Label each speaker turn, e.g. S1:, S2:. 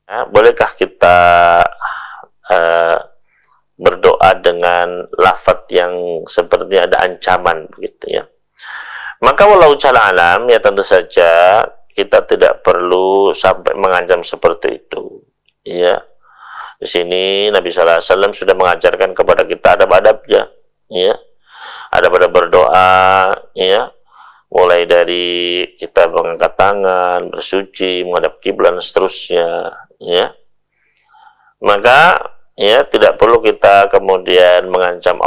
S1: bolehkah kita berdoa dengan lafaz yang seperti ada ancaman begitu ya? Maka wallahu ta'ala alam, ya tentu saja kita tidak perlu sampai mengancam seperti itu. Ya, di sini Nabi Sallallahu Alaihi Wasallam sudah mengajarkan kepada kita adab-adabnya. Ya, adab-adab berdoa. Ya, mulai dari kita mengangkat tangan, bersuci, menghadap kiblat dan seterusnya. Ya, maka ya tidak perlu kita kemudian mengancam